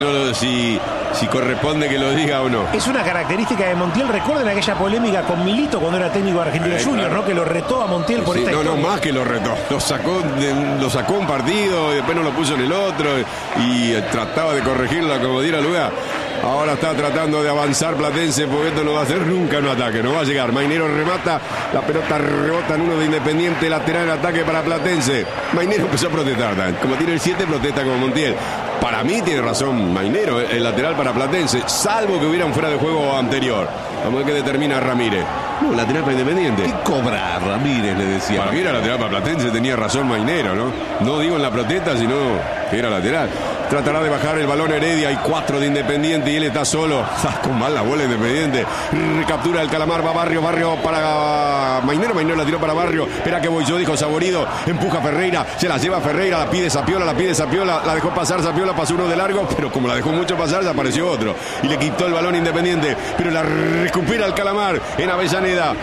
No, si corresponde que lo diga o no. Es una característica de Montiel. Recuerden aquella polémica con Milito cuando era técnico de Argentinos Juniors, claro. ¿no? Que lo retó a Montiel por esta historia. No, más que lo retó. Lo sacó un partido y después no lo puso en el otro y trataba de corregirla como diera lugar. Ahora está tratando de avanzar Platense porque esto no va a ser nunca un ataque, no va a llegar. Mainero remata, la pelota rebota en uno de Independiente, lateral en ataque para Platense. Mainero empezó a protestar, como tiene el 7 protesta como Montiel. Para mí tiene razón Mainero, el lateral para Platense, salvo que hubieran fuera de juego anterior. Vamos a ver qué determina Ramírez. No, lateral para Independiente. ¿Qué cobra Ramírez? Le decía. Para mí era lateral para Platense, tenía razón Mainero, ¿no? No digo en la protesta, sino que era lateral. Tratará de bajar el balón Heredia, hay 4 de Independiente y él está solo. Con mal la bola Independiente. Recaptura el Calamar, va Barrio para Mainero, Mainero la tiró para Barrio. Espera que voy yo, dijo Saborido. Empuja Ferreira, se la lleva Ferreira, la pide Sapiola, la dejó pasar Sapiola, pasó uno de largo, pero como la dejó mucho pasar, ya apareció otro. Y le quitó el balón Independiente, pero la recupera el Calamar en Avellaneda.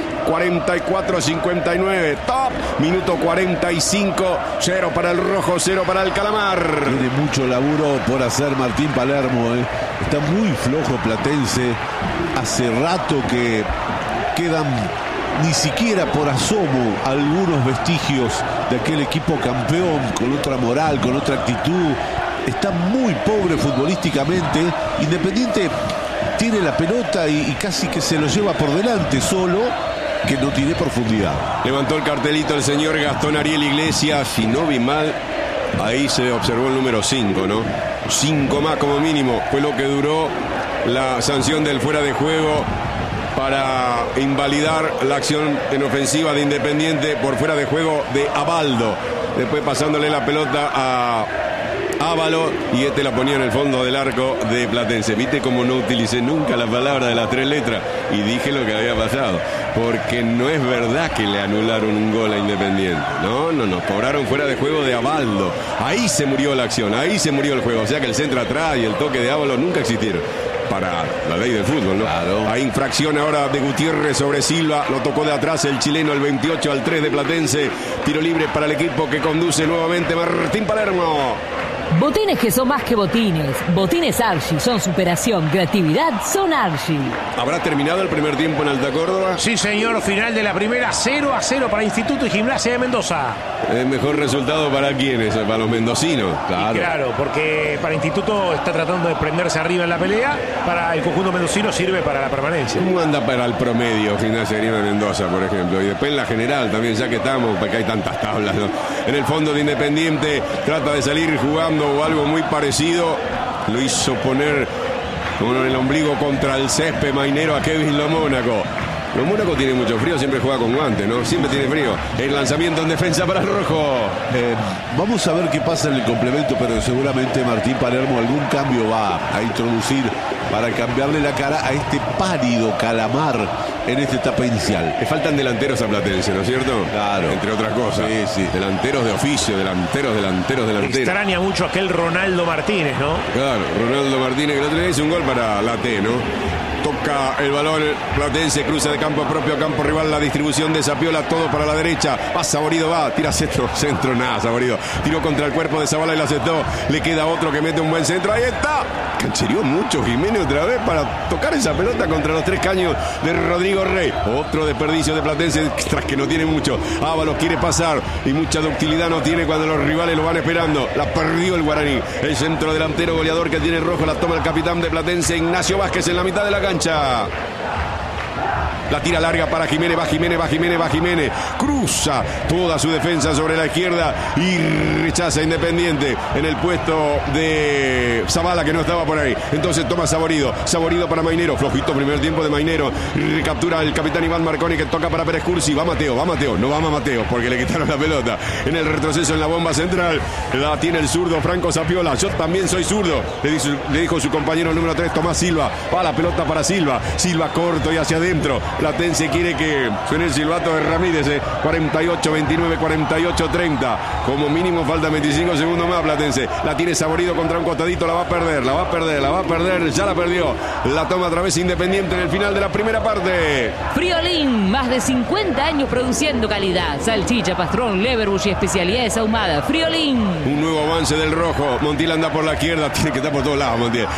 44-59, top, minuto 45, 0 para el Rojo, 0 para el Calamar. Tiene mucho laburo por hacer Martín Palermo, Está muy flojo Platense. Hace rato que quedan ni siquiera por asomo algunos vestigios de aquel equipo campeón, con otra moral, con otra actitud. Está muy pobre futbolísticamente. Independiente tiene la pelota y casi que se lo lleva por delante solo, que no tiene profundidad. Levantó el cartelito el señor Gastón Ariel Iglesias, si no vi mal, ahí se observó el número 5, ¿no? 5 más como mínimo, fue lo que duró la sanción del fuera de juego para invalidar la acción en ofensiva de Independiente por fuera de juego de Abaldo. Después pasándole la pelota a Ávalo y la ponía en el fondo del arco de Platense. Viste cómo no utilicé nunca la palabra de las 3 letras y dije lo que había pasado, porque no es verdad que le anularon un gol a Independiente. No, cobraron fuera de juego de Abaldo. Ahí se murió la acción, ahí se murió el juego. O sea que el centro atrás y el toque de Ávalo nunca existieron para la ley del fútbol, ¿no? Claro. Hay infracción ahora de Gutiérrez sobre Silva, lo tocó de atrás el chileno, el 28-3 de Platense. Tiro libre para el equipo que conduce nuevamente Martín Palermo. Botines que son más que botines. Botines Archie son superación, creatividad, son Archie. ¿Habrá terminado el primer tiempo en Alta Córdoba? Sí, señor, final de la primera, 0-0 para Instituto y Gimnasia de Mendoza. ¿El mejor resultado para quiénes? Para los mendocinos. Claro, porque para Instituto está tratando de prenderse arriba en la pelea, para el conjunto mendocino sirve para la permanencia. ¿Cómo anda para el promedio Gimnasia de Mendoza, por ejemplo? Y después en la general también, ya que estamos, porque hay tantas tablas, ¿no? En el fondo de Independiente trata de salir jugando o algo muy parecido. Lo hizo poner con el ombligo contra el césped Mainero a Kevin Lomónaco. Lomónaco tiene mucho frío, siempre juega con guantes, ¿no? Siempre tiene frío. El lanzamiento en defensa para el Rojo. Vamos a ver qué pasa en el complemento, pero seguramente Martín Palermo algún cambio va a introducir para cambiarle la cara a este pálido Calamar en esta etapa inicial. Le faltan delanteros a Platense, ¿no es cierto? Claro. Entre otras cosas. Sí. Delanteros de oficio, delanteros. Extraña mucho aquel Ronaldo Martínez, ¿no? Claro, Ronaldo Martínez, que el otro día hizo un gol para la T, ¿no? Toca el balón, Platense cruza de campo propio a campo rival, la distribución de Sapiola, todo para la derecha, va Saborido, tira centro, nada Saborido, tiró contra el cuerpo de Zavala y la aceptó, le queda otro que mete un buen centro, ahí está, canchereó mucho Jiménez otra vez para tocar esa pelota contra los 3 caños de Rodrigo Rey, otro desperdicio de Platense, tras que no tiene mucho, Ábalos quiere pasar y mucha ductilidad no tiene cuando los rivales lo van esperando, la perdió el Guaraní, el centro delantero goleador que tiene Rojo, la toma el capitán de Platense, Ignacio Vázquez en la mitad de la cancha. La tira larga para Jiménez, va Jiménez, cruza toda su defensa sobre la izquierda y rechaza Independiente en el puesto de Zavala, que no estaba por ahí. Entonces toma Saborido para Mainero, flojito primer tiempo de Mainero, recaptura el capitán Iván Marconi que toca para Pérez Cursi, va Mateo, no va Mateo porque le quitaron la pelota. En el retroceso en la bomba central, la tiene el zurdo Franco Sapiola, yo también soy zurdo, le dijo su compañero número 3 Tomás Silva, va la pelota para Silva corto y hacia adentro, Platense quiere que suene el silbato de Ramírez. 48-29, 48-30. Como mínimo falta 25 segundos más Platense. La tiene Saborido contra un costadito, la va a perder, ya la perdió. La toma otra vez Independiente en el final de la primera parte. Friolín, más de 50 años produciendo calidad. Salchicha, pastrón, leverbush y especialidades ahumadas. Friolín. Un nuevo avance del rojo. Montiel anda por la izquierda, tiene que estar por todos lados Montiel.